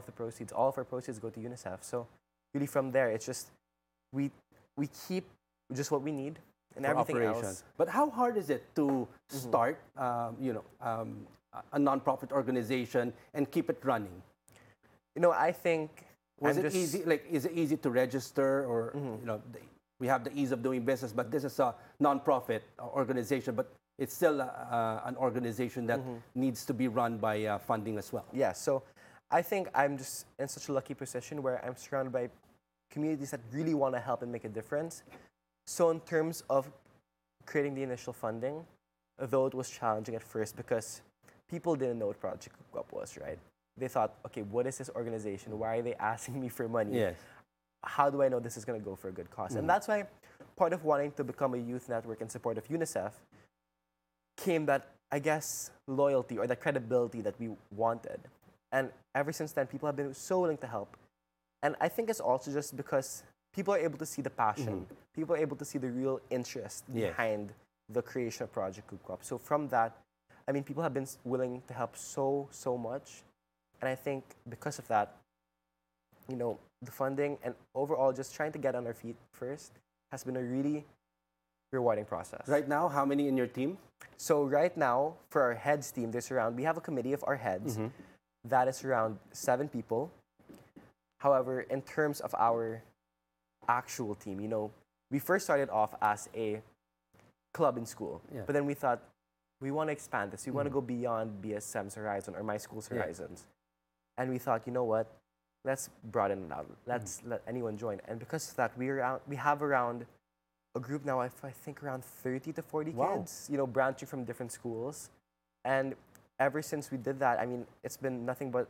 of the proceeds, all of our proceeds go to UNICEF. So really from there, it's just we keep just what we need and for everything operations. else. But how hard is it to start, a nonprofit organization and keep it running? I think Is it easy? Like, is it easy to register, or we have the ease of doing business, but this is a nonprofit organization, but it's still an organization that needs to be run by funding as well. Yeah, so I think I'm just in such a lucky position where I'm surrounded by communities that really want to help and make a difference. So in terms of creating the initial funding, though it was challenging at first because people didn't know what Project Coop Up was, right? They thought, okay, what is this organization? Why are they asking me for money? Yes. How do I know this is going to go for a good cause? And that's why part of wanting to become a youth network in support of UNICEF came that, I guess, loyalty or the credibility that we wanted. And ever since then, people have been so willing to help. And I think it's also just because people are able to see the passion. People are able to see the real interest behind the creation of Project Coop Up. So from that, I mean, people have been willing to help so much. And I think because of that, the funding and overall just trying to get on our feet first has been a really rewarding process. Right now, how many in your team? So right now, for our heads team, we have a committee of our heads that is around 7 people. However, in terms of our actual team, we first started off as a club in school, but then we thought we want to expand this. We want to go beyond BSM's horizon or my school's horizons. And we thought, you know what? Let's broaden it out. Let's let anyone join. And because of that, we have around a group now, I think around 30 to 40 kids, branching from different schools. And ever since we did that, I mean, it's been nothing but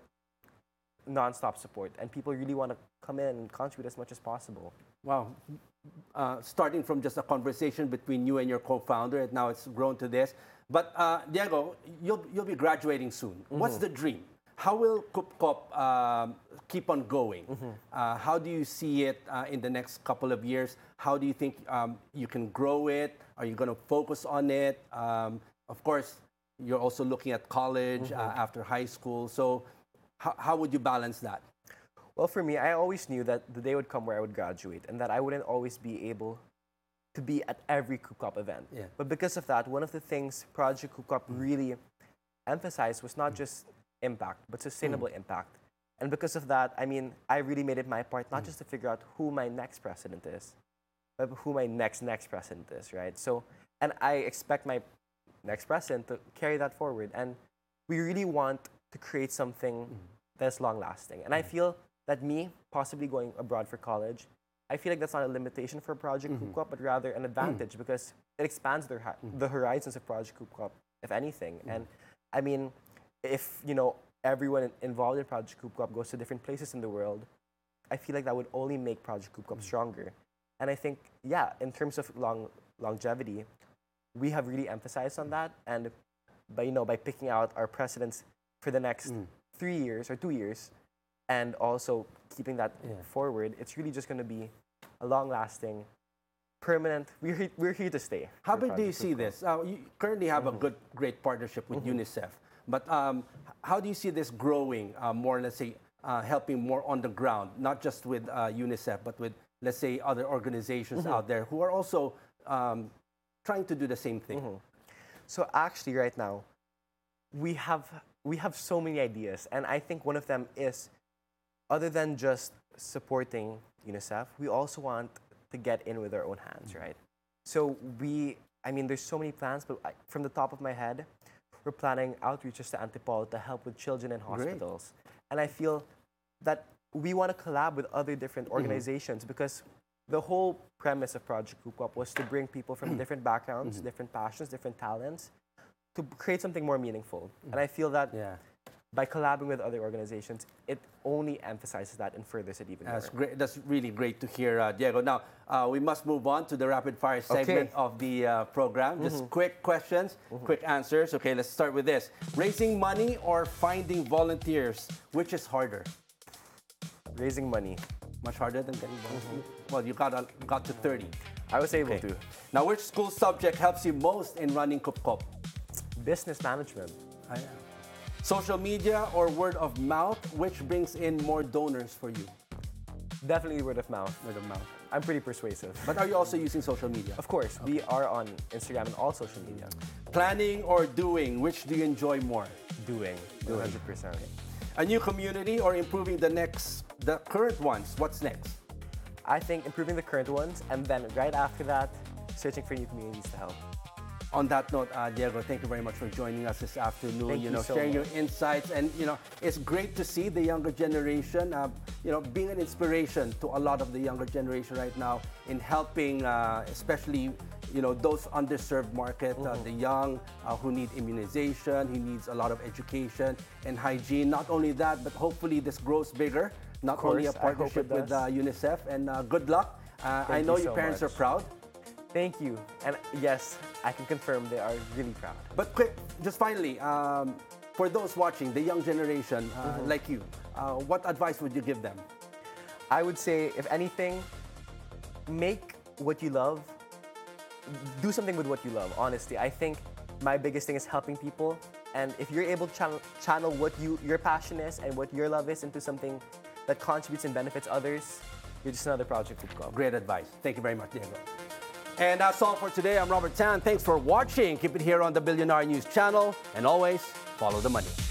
nonstop support. And people really want to come in and contribute as much as possible. Wow. Starting from just a conversation between you and your co-founder, and now it's grown to this. But Diego, you'll be graduating soon. What's the dream? How will Coop keep on going? How do you see it in the next couple of years? How do you think you can grow it? Are you going to focus on it? Of course, you're also looking at college after high school. So how would you balance that? Well, for me, I always knew that the day would come where I would graduate and that I wouldn't always be able to be at every Coop event. Yeah. But because of that, one of the things Project Coop really emphasized was not just impact, but sustainable impact. And because of that, I mean, I really made it my part not just to figure out who my next president is, but who my next president is, right? So, and I expect my next president to carry that forward. And we really want to create something that's long-lasting. And I feel that me possibly going abroad for college, I feel like that's not a limitation for Project Coop Up, but rather an advantage because it expands the horizons of Project Coop Up, if anything. And I mean, if everyone involved in Project Coop Up goes to different places in the world, I feel like that would only make Project Coop Up stronger. And I think, in terms of longevity, we have really emphasized on that. And by picking out our presidents for the next 3 years or 2 years, and also keeping that forward, it's really just going to be a long-lasting, permanent. We're here to stay. How big do you see this? You currently have a great partnership with UNICEF. But how do you see this growing more, let's say, helping more on the ground, not just with UNICEF, but with, let's say, other organizations out there who are also trying to do the same thing? So actually right now, we have so many ideas. And I think one of them is, other than just supporting UNICEF, we also want to get in with our own hands, right? So there's so many plans, but from the top of my head, we're planning outreaches to Antipolo to help with children in hospitals. Great. And I feel that we want to collab with other different organizations because the whole premise of Project Coop Up was to bring people from different backgrounds, different passions, different talents to create something more meaningful. And I feel that by collabing with other organizations, it only emphasizes that and furthers it even more. That's great. That's really great to hear, Diego. Now, we must move on to the rapid fire segment of the program. Just quick questions, quick answers. Okay, let's start with this. Raising money or finding volunteers, which is harder? Raising money. Much harder than getting volunteers? Well, you got to 30. I was able to. Now, which school subject helps you most in running Coop? Business management. Social media or word of mouth, which brings in more donors for you? Definitely word of mouth. Word of mouth. I'm pretty persuasive. But are you also using social media? Of course, we are on Instagram and all social media. Planning or doing, which do you enjoy more? Doing. 100%. A new community or improving the current ones? What's next? I think improving the current ones, and then right after that, searching for new communities to help. On that note, Diego, thank you very much for joining us this afternoon. Thank you so sharing much. your insights, and it's great to see the younger generation, being an inspiration to a lot of the younger generation right now in helping, especially those underserved market, the young who need immunization, who needs a lot of education and hygiene. Not only that, but hopefully this grows bigger. Not only a partnership with UNICEF, and good luck. I know your parents are proud. Thank you. And yes, I can confirm they are really proud. But quick, just finally, for those watching, the young generation like you, what advice would you give them? I would say, if anything, make what you love. Do something with what you love, honestly. I think my biggest thing is helping people. And if you're able to channel what your passion is and what your love is into something that contributes and benefits others, you're just another Project Coop Cop. Great advice. Thank you very much, Diego. And that's all for today. I'm Robert Tan. Thanks for watching. Keep it here on the Billionaire News channel. And always, follow the money.